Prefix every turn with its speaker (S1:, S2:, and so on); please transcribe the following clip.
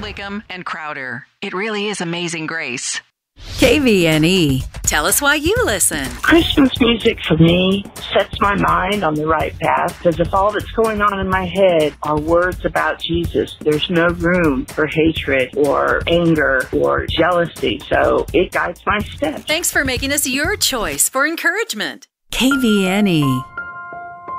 S1: Sligum, and Crowder. It really is Amazing Grace.
S2: KVNE. Tell us why you listen.
S3: Christmas music for me sets my mind on the right path, because if all that's going on in my head are words about Jesus, there's no room for hatred or anger or jealousy. So it guides my steps.
S2: Thanks for making us your choice for encouragement. KVNE.